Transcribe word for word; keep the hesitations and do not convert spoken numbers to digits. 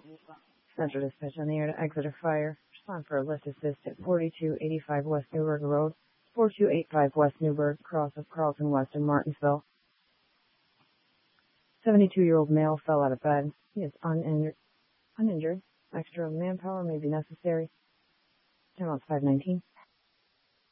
Central Dispatch on the air to Exeter Fire. Respond for a lift assist at forty-two eighty-five West Newburgh Road, forty-two eighty-five West Newburgh, cross of Carlton West in Martinsville. seventy-two-year-old male fell out of bed. He is uninjured. uninjured. Extra manpower may be necessary. Time out five nineteen.